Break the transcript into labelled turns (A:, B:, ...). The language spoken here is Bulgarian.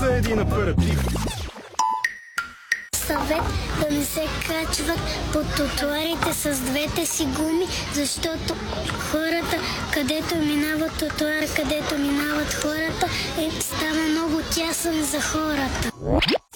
A: за един аператив.
B: Съвет да не се качват по тротуарите с двете си гуми, защото хората, където минават тротуара, където минават хората, става много тясен за хората.